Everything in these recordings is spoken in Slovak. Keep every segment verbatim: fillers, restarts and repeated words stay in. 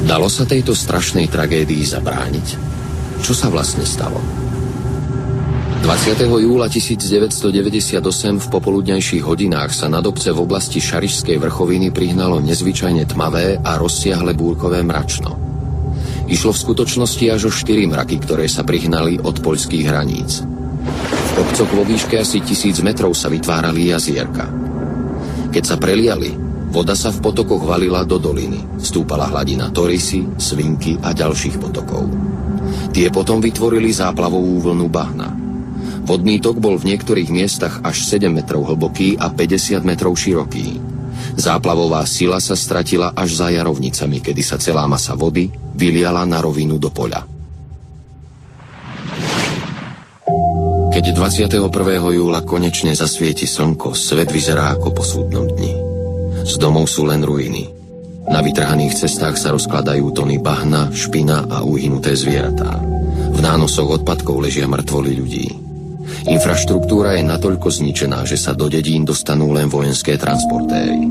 Dalo sa tejto strašnej tragédii zabrániť? Čo sa vlastne stalo? dvadsiateho júla tisícdeväťstodeväťdesiatosem v popoludňajších hodinách sa nad obce v oblasti Šarišskej vrchoviny prihnalo nezvyčajne tmavé a rozsiahle búrkové mračno. Išlo v skutočnosti až o štyri mraky, ktoré sa prihnali od poľských hraníc. V kopcoch vo výške asi tisíc metrov sa vytvárali jazierka. Keď sa preliali, voda sa v potokoch valila do doliny. Stúpala hladina Torisy, Svinky a ďalších potokov. Tie potom vytvorili záplavovú vlnu bahna. Vodný tok bol v niektorých miestach až sedem metrov hlboký a päťdesiat metrov široký. Záplavová sila sa stratila až za Jarovnicami, kedy sa celá masa vody vyliala na rovinu do poľa. Keď dvadsiateho prvého júla konečne zasvieti slnko, svet vyzerá ako po súdnom dni. Z domov sú len ruiny. Na vytrhaných cestách sa rozkladajú tony bahna, špina a uhynuté zvieratá. V nánosoch odpadkov ležia mŕtvoly ľudí. Infraštruktúra je natoľko zničená, že sa do dedín dostanú len vojenské transportéry.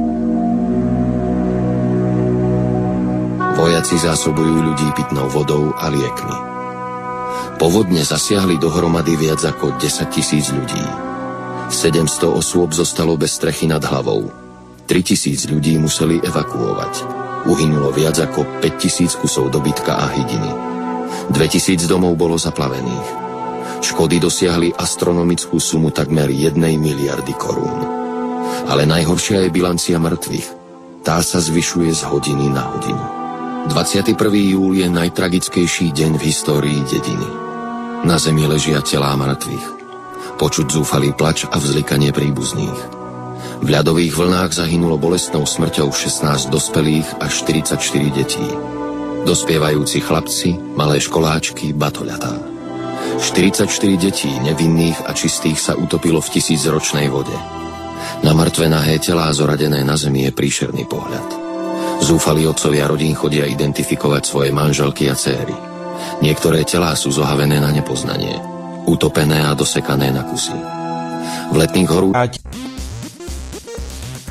Vojaci zásobujú ľudí pitnou vodou a liekmi. Povodne zasiahli dohromady viac ako desaťtisíc ľudí. sedemsto osôb zostalo bez strechy nad hlavou. tritisíc ľudí museli evakuovať. Uhynulo viac ako päťtisíc kusov dobytka a hydiny. dvetisíc domov bolo zaplavených. Škody dosiahli astronomickú sumu takmer jednej miliardy korún. Ale najhoršia je bilancia mŕtvych. Tá sa zvyšuje z hodiny na hodinu. dvadsiateho prvého júla je najtragickejší deň v histórii dediny. Na zemi ležia telá mŕtvych. Počuť zúfalý plač a vzlikanie príbuzných. V ľadových vlnách zahynulo bolestnou smrťou šestnásť dospelých a štyridsaťštyri detí. Dospievajúci chlapci, malé školáčky, batoľatá. štyridsaťštyri detí, nevinných a čistých, sa utopilo v tisícročnej vode. Na mŕtve nahé telá zoradené na zemi je príšerný pohľad. Zúfalí otcovia rodín chodia identifikovať svoje manželky a céry. Niektoré telá sú zohavené na nepoznanie, utopené a dosekané na kusy. V letných horách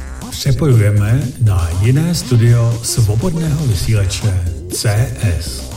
přepojujeme na jiné studio svobodného vysílače C S.